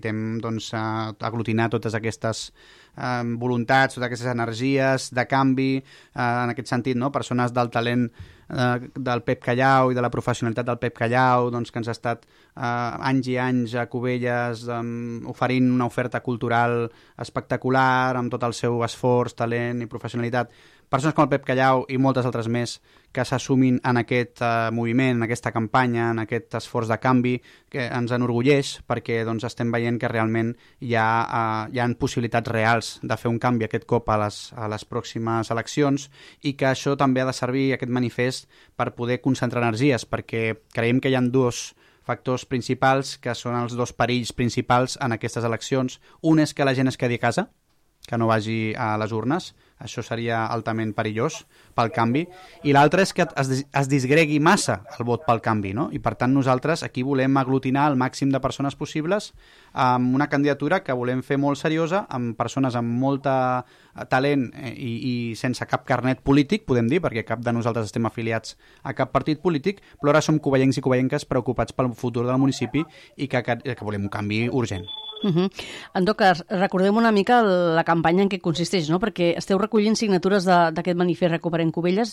necessitem doncs, aglutinar totes aquestes voluntats, totes aquestes energies de canvi, en aquest sentit, no? Persones del talent del Pep Callau i de la professionalitat del Pep Callau, doncs, que ens ha estat anys i anys a Cubelles oferint una oferta cultural espectacular amb tot el seu esforç, talent i professionalitat. Persones com el Pep Callau i moltes altres més que s'assumin en aquest moviment, en aquesta campanya, en aquest esforç de canvi, que ens enorgulleix perquè doncs, estem veient que realment hi ha possibilitats reals de fer un canvi aquest cop a les pròximes eleccions i que això també ha de servir, aquest manifest, per poder concentrar energies, perquè creiem que hi ha dos factors principals que són els dos perills principals en aquestes eleccions. Un és que la gent es quedi a casa, que no vagi a les urnes, això seria altament perillós pel canvi, i l'altre és que es disgregui massa el vot pel canvi, no? I per tant nosaltres aquí volem aglutinar el màxim de persones possibles amb una candidatura que volem fer molt seriosa, amb persones amb molt talent i sense cap carnet polític, podem dir, perquè cap de nosaltres estem afiliats a cap partit polític, però ara som covellencs i covellenques preocupats pel futur del municipi i que volem un canvi urgent. En tot cas, recordem una mica la campanya en què consisteix, no? Perquè esteu recollint signatures d'aquest manifest Recuperem Cubelles,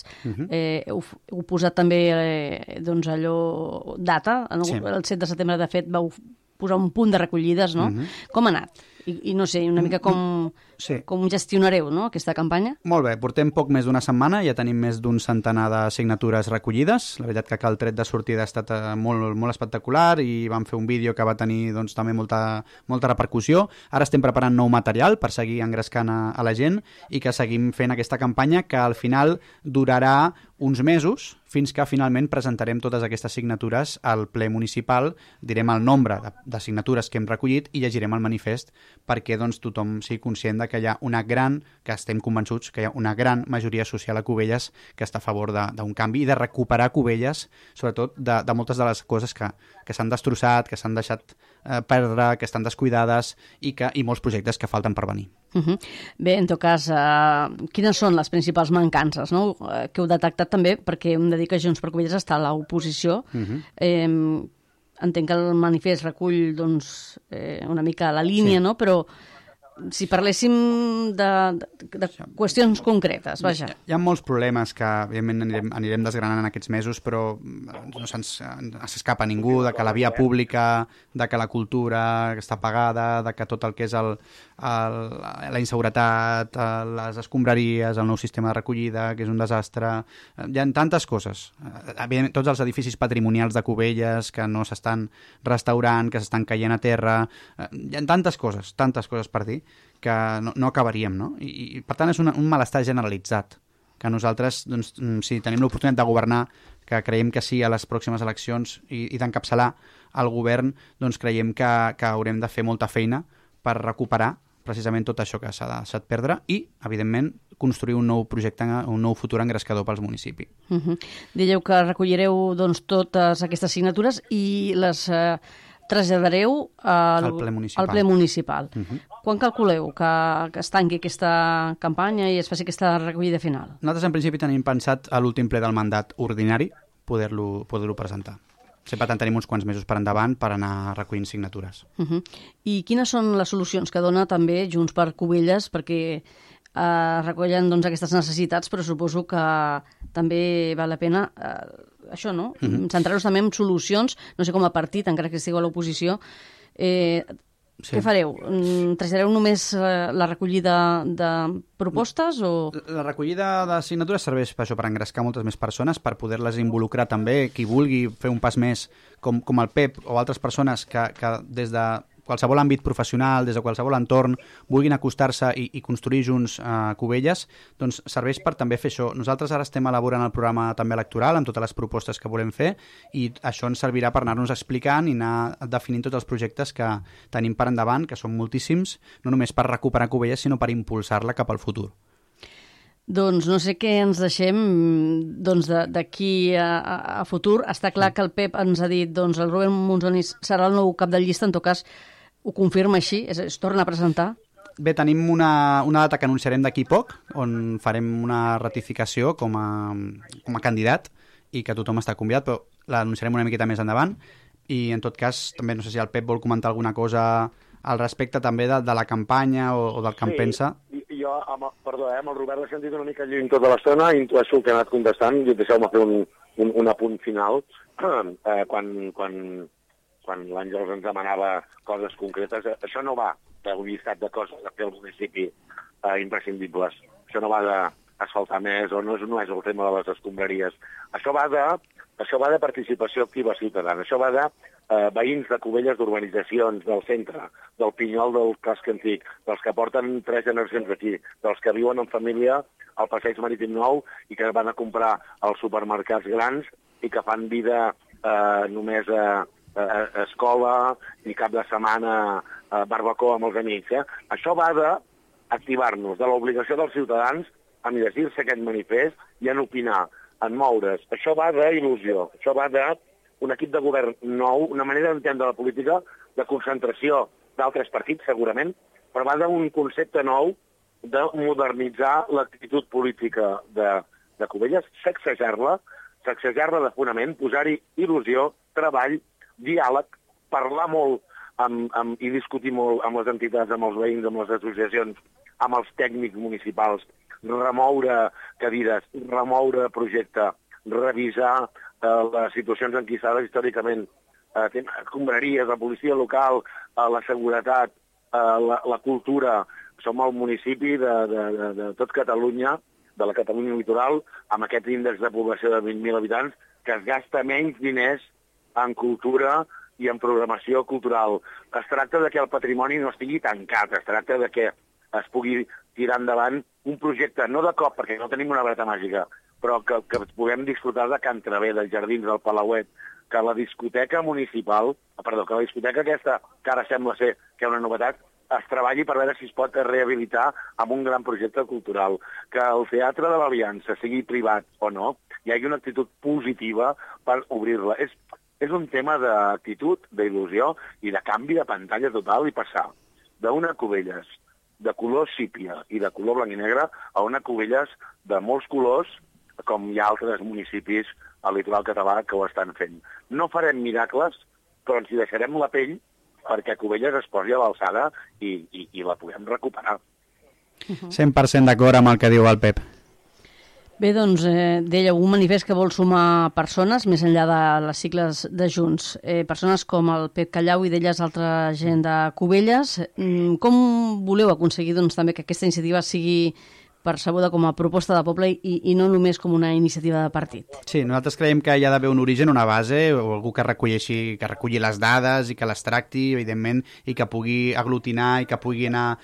heu posat també doncs allò data, el 7 de setembre de fet vau posar un punt de recollides, no? Com ha anat? I no sé, una mica com gestionareu, no, aquesta campanya? Molt bé, portem poc més d'una setmana, ja tenim més d'un centenar de signatures recollides. La veritat que el tret de sortida ha estat molt, molt espectacular i vam fer un vídeo que va tenir doncs, també molta repercussió. Ara estem preparant nou material per seguir engrescant a la gent i que seguim fent aquesta campanya que al final durarà uns mesos fins que finalment presentarem totes aquestes signatures al ple municipal, direm el nombre de signatures que hem recollit i llegirem el manifest perquè doncs, tothom sigui conscient que hi ha que estem convençuts que hi ha una gran majoria social a Cubelles que està a favor d'un canvi i de recuperar Cubelles, sobretot de moltes de les coses que s'han destrossat, que s'han deixat perdre, que estan descuidades i molts projectes que falten per venir. Bé, en tot cas, quines són les principals mancances, no? Que heu detectat també, perquè hem de dir que Junts per Cubelles està a l'oposició. Entenc que el manifest recull doncs, una mica la línia, no? Però si parléssim de qüestions concretes, vaja. Hi ha molts problemes que, evidentment, anirem desgranant en aquests mesos, però no s'escapa ningú, de que la via pública, de que la cultura està pagada, de que tot el que és la inseguretat, les escombraries, el nou sistema de recollida, que és un desastre. Hi ha tantes coses. Evidentment, tots els edificis patrimonials de Cubelles que no s'estan restaurant, que s'estan caient a terra. Hi ha tantes coses per dir, que no acabaríem, no? I per tant és un malestar generalitzat, que nosaltres, doncs, si tenim l'oportunitat de governar, que creiem que sí a les pròximes eleccions i d'encapçalar el govern, doncs creiem que haurem de fer molta feina per recuperar precisament tot això que s'ha deixat perdre i, evidentment, construir un nou projecte, un nou futur engrescador pels municipis. Dèieu que recollireu doncs, totes aquestes signatures i les traslladareu al ple municipal. Quan calculeu que es tanqui aquesta campanya i es faci aquesta recollida final? Nosaltres, en principi, tenim pensat a l'últim ple del mandat ordinari poder-lo presentar. Sempre tenim uns quants mesos per endavant per anar recollint signatures. I quines són les solucions que dona també Junts per Cubelles perquè recollen doncs, aquestes necessitats, però suposo que també val la pena això, no? Centrar-nos també en solucions, no sé, com a partit, encara que estigueu a l'oposició. Què fareu? Traslladareu només la recollida de propostes? La recollida de signatures serveix per això, per engrescar moltes més persones, per poder-les involucrar també, qui vulgui fer un pas més, com el Pep o altres persones que des de qualsevol àmbit professional, des de qualsevol entorn, vulguin acostar-se i construir junts Cubelles, doncs serveix per també fer això. Nosaltres ara estem elaborant el programa també electoral amb totes les propostes que volem fer i això ens servirà per anar-nos explicant i anar definint tots els projectes que tenim per endavant, que són moltíssims, no només per recuperar Cubelles, sinó per impulsar-la cap al futur. Doncs no sé què ens deixem d'aquí a futur. Està clar que el Pep ens ha dit el Rubén Monzoni serà el nou cap de llista, en tot cas ho confirma així, es torna a presentar? Bé, tenim una data que anunciarem d'aquí poc, on farem una ratificació com a candidat i que tothom està convidat, però l'anunciarem una miqueta més endavant i en tot cas també no sé si el Pep vol comentar alguna cosa al respecte també de la campanya o del que en pensa. Jo, perdó, amb el Robert l'he sentit una mica lluny tota l'estona, intueixo el que he anat contestant, i deixeu-me fer un apunt final. Quan l'Àngels ens demanava coses concretes, això no va d'un llistat de coses a fer al municipi imprescindibles. Això no va d'asfaltar més o no és el tema de les escombraries. Això va de participació activa ciutadana. Això va de veïns de Cubelles, d'urbanitzacions, del centre, del Pinyol, del Casc Antic, dels que porten 3 generacions aquí, dels que viuen en família al Passeig Marítim Nou i que van a comprar als supermercats grans i que fan vida només a escola i cap de setmana barbacoa amb els amics. Això va d'activar-nos de l'obligació dels ciutadans a llegir-se aquest manifest i en opinar, en moure's. Això va d'il·lusió, això va d'un equip de govern nou, una manera d'entendre la política de concentració d'altres partits, segurament, però va d'un concepte nou de modernitzar l'actitud política de Cubelles, sacsejar-la de fonament, posar-hi il·lusió, treball, diàleg, parlar molt i discutir molt amb les entitats, amb els veïns, amb les associacions, amb els tècnics municipals, remoure cadires, remoure projecte, revisar les situacions enquistades històricament, escombraries, la policia local, la seguretat, la cultura. Som el municipi de tot Catalunya, de la Catalunya litoral, amb aquest índex de població de 20.000 habitants, que es gasta menys diners en cultura i en programació cultural. Es tracta de que el patrimoni no estigui tancat, es tracta de que es pugui tirar endavant un projecte, no de cop, perquè no tenim una vareta màgica, però que puguem disfrutar de Can Travé, dels jardins del Palauet, que la discoteca municipal, que la discoteca aquesta, que ara sembla ser que hi ha una novetat, es treballi per veure si es pot rehabilitar amb un gran projecte cultural, que el Teatre de l'Aliança, sigui privat o no, hi hagi una actitud positiva per obrir-la. És un tema d'actitud, d'il·lusió i de canvi de pantalla total i passar d'una Cubelles de color sípia i de color blanc i negre a una Cubelles de molts colors, com hi ha altres municipis al litoral català que ho estan fent. No farem miracles, però ens hi deixarem la pell perquè Cubelles es posi a l'alçada i la puguem recuperar. 100% d'acord amb el que diu el Pep. Bé, doncs, deia, un manifest que vol sumar persones més enllà de les sigles de Junts. Persones com el Pep Callau i d'elles altra gent de Cubelles. Com voleu aconseguir doncs, també que aquesta iniciativa sigui percebuda com a proposta de poble i no només com una iniciativa de partit? Sí, nosaltres creiem que hi ha d'haver un origen, una base, o algú que reculli les dades i que les tracti, evidentment, i que pugui aglutinar i que pugui anar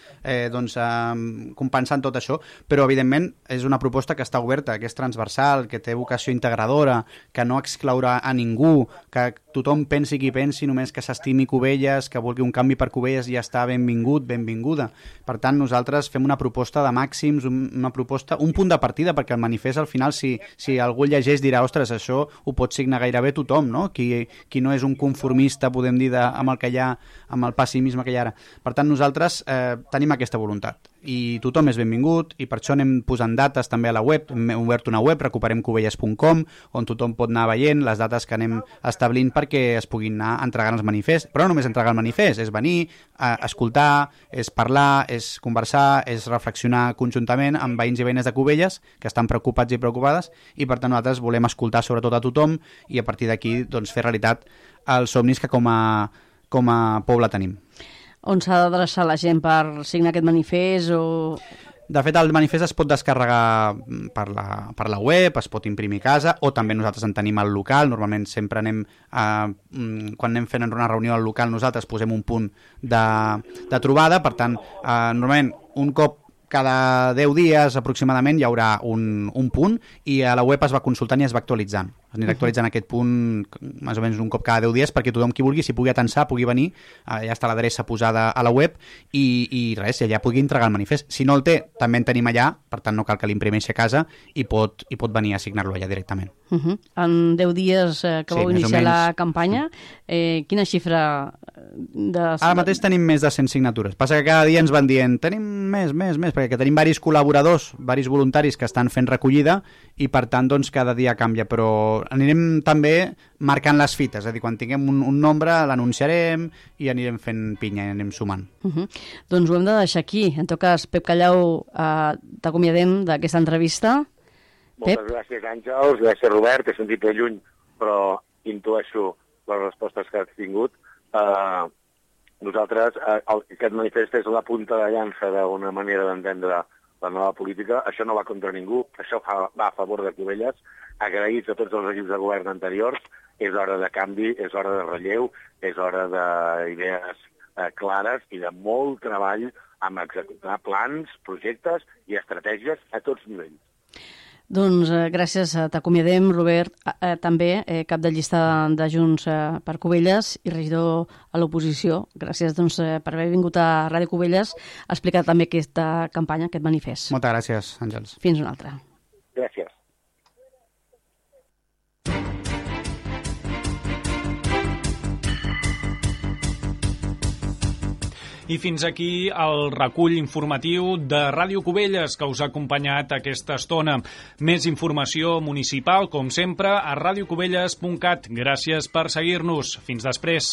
compensant tot això, però, evidentment, és una proposta que està oberta, que és transversal, que té vocació integradora, que no exclourà a ningú, que tothom pensi qui pensi, només que s'estimi Cubelles, que vulgui un canvi per Cubelles i ja està benvingut, benvinguda. Per tant, nosaltres fem una proposta de màxims, una proposta, un punt de partida, perquè el manifest al final, si algú llegeix, dirà, ostres, això ho pot signar gairebé tothom, no? Qui no és un conformista, podem dir, amb el que hi ha, amb el pessimisme que hi ha ara. Per tant, nosaltres tenim aquesta voluntat i tothom és benvingut i per això anem posant dates també a la web. Hem obert una web, recuperemcubelles.com, on tothom pot anar veient les dates que anem establint perquè es puguin anar entregant els manifests, però no només entregar el manifest, és venir, escoltar, és parlar, és conversar, és reflexionar conjuntament amb veïns i veïnes de Cubelles que estan preocupats i preocupades, i per tant nosaltres volem escoltar sobretot a tothom i a partir d'aquí doncs, fer realitat els somnis que com a poble tenim. On s'ha d'adreçar la gent per signar aquest manifest? De fet, el manifest es pot descarregar per la web, es pot imprimir a casa, o també nosaltres en tenim al local. Normalment sempre quan anem fent una reunió al local, nosaltres posem un punt de trobada. Per tant, normalment un cop cada 10 dies aproximadament hi haurà un punt i a la web es va consultant i es va actualitzant. Es anirà actualitzant aquest punt més o menys un cop cada 10 dies perquè tothom qui vulgui, si pugui atensar, pugui venir, ja està l'adreça posada a la web i res, allà pugui entregar el manifest. Si no el té, també en tenim allà, per tant no cal que l'imprimeixi a casa i pot venir a signar-lo allà directament. En 10 dies que vau iniciar la campanya, quina xifra Ara mateix tenim més de 100 signatures. Passa que cada dia ens van dient tenim més, perquè tenim diversos col·laboradors, diversos voluntaris que estan fent recollida i per tant doncs, cada dia canvia, però anirem també marcant les fites, és a dir, quan tinguem un nombre l'anunciarem i anirem fent pinya i anirem sumant. Doncs ho hem de deixar aquí. En tot cas, Pep Callau, t'acomiadem d'aquesta entrevista. Moltes gràcies, Àngels, gràcies, Robert, t'he sentit de lluny, però intueixo les respostes que has tingut. Nosaltres, aquest manifest és la punta de llança d'una manera d'entendre la nova política. Això no va contra ningú, això va a favor de Cubelles. Agraïts a tots els equips de govern anteriors. És hora de canvi, és hora de relleu, és hora d'idees clares i de molt treball amb executar plans, projectes i estratègies a tots nivells. Doncs gràcies, t'acomiadem, Robert, també cap de llista de Junts per Cubelles i regidor a l'oposició. Gràcies per haver vingut a Ràdio Cubelles a explicar també aquesta campanya, aquest manifest. Moltes gràcies, Àngels. Fins una altra. Gràcies. I fins aquí el recull informatiu de Ràdio Cubelles que us ha acompanyat aquesta estona. Més informació municipal, com sempre, a radiocubelles.cat. Gràcies per seguir-nos. Fins després.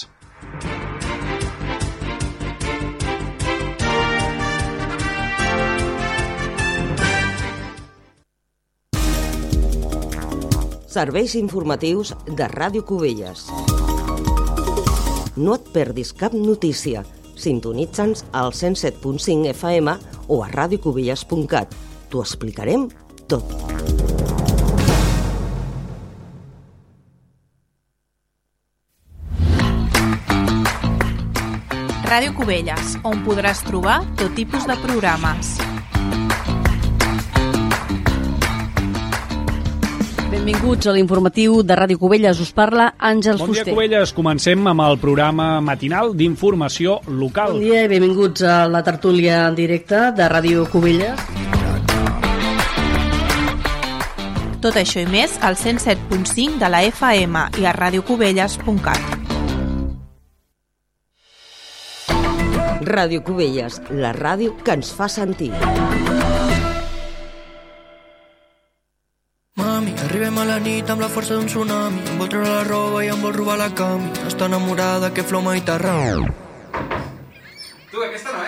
Serveis informatius de Ràdio Cubelles. No et perdis cap notícia. Sintonitza'ns al 107.5 FM o a radiocubelles.cat. T'ho explicarem tot. Ràdio Cubelles, on podràs trobar tot tipus de programes. Benvinguts a l'informatiu de Ràdio Cubelles. Us parla Àngels Fuster. Bon dia, Cubelles. Comencem amb el programa matinal d'informació local. Bon dia i benvinguts a la tertúlia en directe de Ràdio Cubelles. Tot això i més al 107.5 de la FM i a radiocubelles.cat. Ràdio Cubelles, la ràdio que ens fa sentir. Mami, arribem a la nit amb la força d'un tsunami. Em vol treure la roba i em vol robar la cami. Està enamorada, que flow Mediterrani. Tu, aquesta no